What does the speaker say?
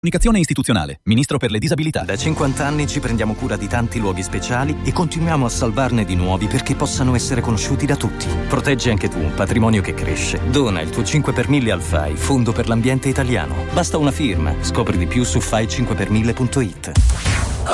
Comunicazione istituzionale. Ministro per le disabilità. Da 50 anni ci prendiamo cura di tanti luoghi speciali e continuiamo a salvarne di nuovi perché possano essere conosciuti da tutti. Proteggi anche tu un patrimonio che cresce. Dona il tuo 5 per 1000 al FAI, Fondo per l'Ambiente Italiano. Basta una firma. Scopri di più su fai5per1000.it.